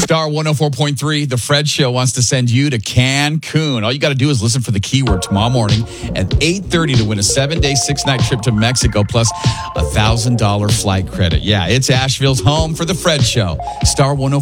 Star 104.3, The Fred Show wants to send you to Cancun. All you got to do is listen for the keyword tomorrow morning at 8:30 to win a 7-day, 6-night trip to Mexico plus $1,000 flight credit. Yeah, it's Asheville's home for The Fred Show. Star 104.